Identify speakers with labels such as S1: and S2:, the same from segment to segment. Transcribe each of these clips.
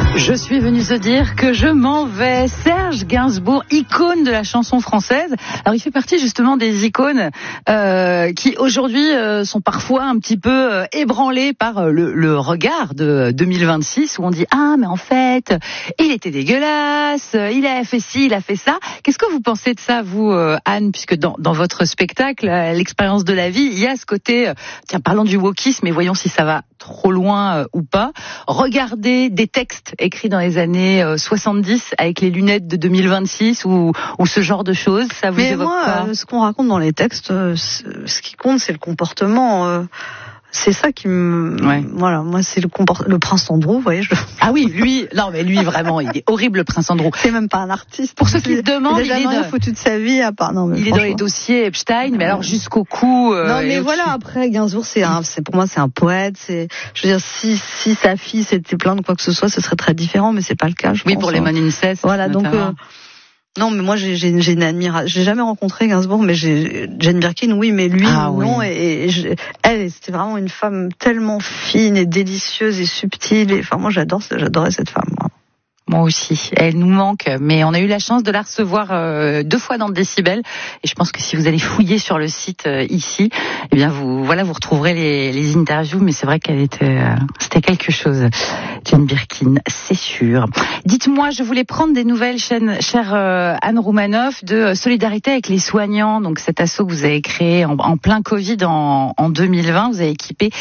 S1: Je suis venue se dire que je m'en vais. Serge Gainsbourg, icône de la chanson française. Alors il fait partie justement des icônes qui aujourd'hui sont parfois un petit peu ébranlées par le regard de 2026 où on dit ah mais en fait il était dégueulasse, il a fait ci, il a fait ça. Qu'est-ce que vous pensez de ça vous Anne, puisque dans votre spectacle l'expérience de la vie il y a ce côté tiens parlons du wokisme et voyons si ça va trop loin ou pas. Regardez des textes écrits dans les années 70 avec les lunettes de 2026 ou ce genre de choses, ça vous évoque pas?
S2: Ce qu'on raconte dans les textes, ce qui compte, c'est le comportement. C'est ça qui me...
S1: Ouais.
S2: Voilà, moi, c'est le prince Andrew, vous voyez.
S1: Ah oui, lui vraiment, il est horrible, le prince Andrew.
S2: C'est même pas un artiste.
S1: Pour ceux qui se demandent,
S2: il est jamais foutu de sa vie, à part, non, mais
S1: il est dans les dossiers Epstein, mais alors jusqu'au cou.
S2: Non, mais voilà, après, Gainsbourg, pour moi, c'est un poète, je veux dire, si sa fille s'était plainte de quoi que ce soit, ce serait très différent, mais c'est pas le cas, je pense.
S1: Oui, pour les incest.
S2: Voilà, notamment. Donc, non, mais moi j'ai une admiration. J'ai jamais rencontré Gainsbourg, mais Jane Birkin, oui, mais lui, non. Oui. Elle, c'était vraiment une femme tellement fine et délicieuse et subtile. Et enfin, moi, j'adorais cette femme.
S1: Moi aussi, elle nous manque, mais on a eu la chance de la recevoir 2 fois dans le Décibel, et je pense que si vous allez fouiller sur le site ici, eh bien vous retrouverez les interviews, mais c'est vrai c'était quelque chose. Jane Birkin, c'est sûr. Dites-moi, je voulais prendre des nouvelles, chère Anne Roumanoff, de solidarité avec les soignants. Donc cet asso que vous avez créé en plein Covid en 2020, vous avez équipé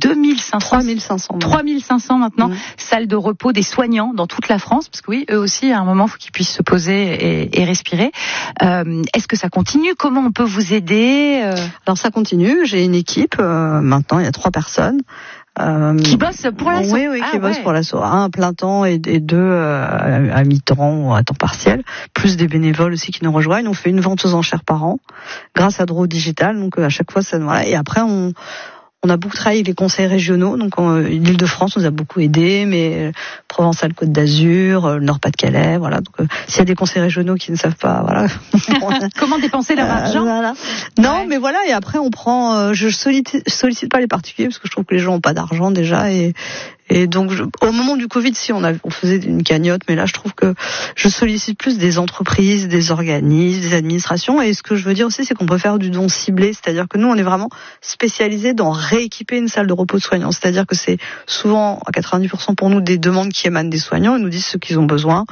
S1: 3500 maintenant salles de repos des soignants dans toute la France. Parce que oui, eux aussi, à un moment, il faut qu'ils puissent se poser et respirer. Est-ce que ça continue? Comment on peut vous aider?
S2: Alors ça continue. J'ai une équipe. Maintenant, il y a 3 personnes.
S1: Qui bossent pour l'asso?
S2: Oui, qui bossent pour l'asso. 1 à plein temps et 2 à mi-temps ou à temps partiel. Plus des bénévoles aussi qui nous rejoignent. On fait une vente aux enchères par an grâce à Draw Digital. Donc à chaque fois, voilà. Et après, on a beaucoup travaillé avec les conseils régionaux, donc l'Île-de-France nous a beaucoup aidés, mais Provence-Alpes-Côte d'Azur, le Nord-Pas-de-Calais, voilà. Donc s'il y a des conseils régionaux qui ne savent pas, voilà.
S1: Comment dépenser leur argent?
S2: Voilà. Non, mais voilà. Et après on prend. Je sollicite pas les particuliers parce que je trouve que les gens ont pas d'argent déjà et donc, au moment du Covid, on faisait une cagnotte, mais là, je trouve que je sollicite plus des entreprises, des organismes, des administrations. Et ce que je veux dire aussi, c'est qu'on peut faire du don ciblé. C'est-à-dire que nous, on est vraiment spécialisés dans rééquiper une salle de repos de soignants. C'est-à-dire que c'est souvent, à 90% pour nous, des demandes qui émanent des soignants. Ils nous disent ce qu'ils ont besoin.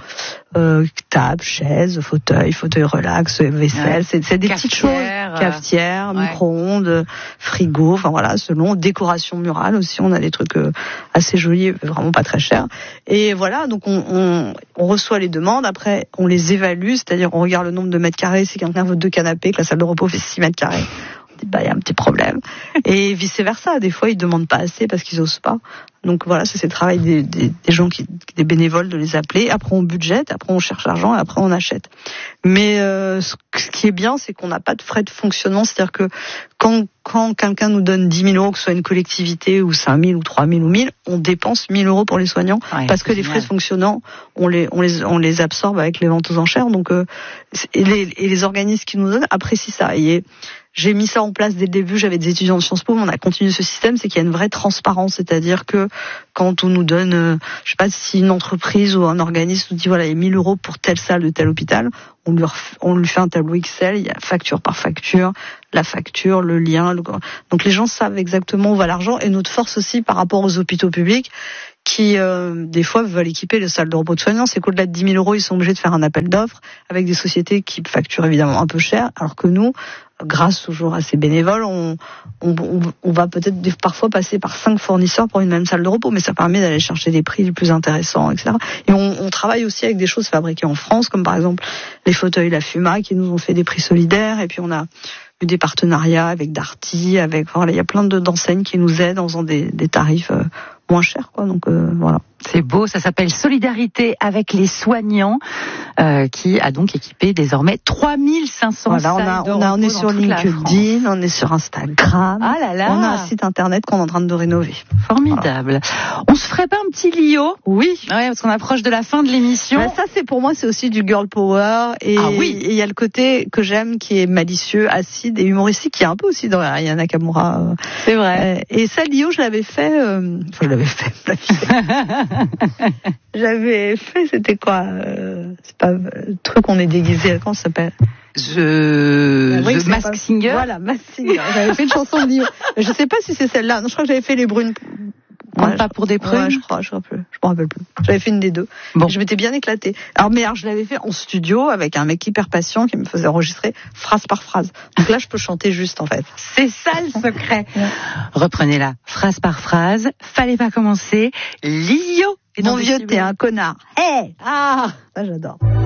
S2: Table, chaise, fauteuil relax, vaisselle. C'est des petites choses. Cafetière, micro-ondes, frigo. Enfin voilà, selon décoration murale aussi. On a des trucs assez jolis, vraiment pas très chers. Et voilà, donc on reçoit les demandes. Après, on les évalue. C'est-à-dire, on regarde le nombre de mètres carrés. Si quelqu'un veut 2 canapés, que la salle de repos fait 6 mètres carrés. Il y a un petit problème. Et vice versa. Des fois, ils demandent pas assez parce qu'ils osent pas. Donc voilà, c'est le travail des gens des bénévoles de les appeler. Après, on budgète, après on cherche l'argent et après on achète. Mais ce qui est bien, c'est qu'on n'a pas de frais de fonctionnement. C'est-à-dire que quand quelqu'un nous donne 10 000 euros, que ce soit une collectivité ou 5 000 ou 3 000 ou 1 000, on dépense 1 000 euros pour les soignants parce que les frais de fonctionnement, on les absorbe avec les ventes aux enchères. Donc et les organismes qui nous donnent apprécient ça. J'ai mis ça en place dès le début, j'avais des étudiants de Sciences Po, mais on a continué ce système, c'est qu'il y a une vraie transparence, c'est-à-dire que quand on nous donne, je sais pas si une entreprise ou un organisme nous dit voilà, il y a 1 000 euros pour telle salle de tel hôpital, on lui fait un tableau Excel, il y a facture par facture, la facture, le lien, donc les gens savent exactement où va l'argent, et notre force aussi par rapport aux hôpitaux publics, qui des fois veulent équiper les salles de repos de soignants, c'est qu'au-delà de 10 000 euros, ils sont obligés de faire un appel d'offres avec des sociétés qui facturent évidemment un peu cher, alors que nous, grâce toujours à ces bénévoles, on va peut-être parfois passer par 5 fournisseurs pour une même salle de repos, mais ça permet d'aller chercher des prix les plus intéressants, etc. Et on travaille aussi avec des choses fabriquées en France, comme par exemple les fauteuils La Fuma, qui nous ont fait des prix solidaires, et puis on a eu des partenariats avec Darty, il y a plein d'enseignes qui nous aident en faisant des tarifs moins chers, quoi. Donc voilà.
S1: C'est beau, ça s'appelle Solidarité avec les soignants, qui a donc équipé désormais 3500 salles de repos.
S2: On est sur LinkedIn, on est sur Instagram.
S1: Ah là là.
S2: On a un site internet qu'on est en train de rénover.
S1: Formidable. Voilà. On se ferait pas un petit Lio?
S2: Oui.
S1: Ouais, parce qu'on approche de la fin de l'émission.
S2: Ça, pour moi, c'est aussi du girl power. Et il y a le côté que j'aime qui est malicieux, acide et humoristique, qui est un peu aussi dans Aya Nakamura.
S1: C'est vrai.
S2: Et ça, Lio, je l'avais fait, j'avais fait j'avais fait, c'était quoi c'est pas le truc qu'on est déguisé, comment ça s'appelle?
S1: The Masked Singer.
S2: Voilà, Masked Singer. J'avais fait une chanson de Lio. Je sais pas si c'est celle-là. Non, je crois que j'avais fait Les Brunes.
S1: Pas pour des prunes.
S2: Ouais, je me rappelle plus. J'avais fait une des deux. Bon. Je m'étais bien éclatée. Alors je l'avais fait en studio avec un mec hyper patient qui me faisait enregistrer phrase par phrase. Donc là, je peux chanter juste, en fait.
S1: C'est ça le secret. Reprenez-la phrase par phrase. Fallait pas commencer. Lio.
S2: Mon vieux, t'es un connard. Hey! Ah! Ça, j'adore.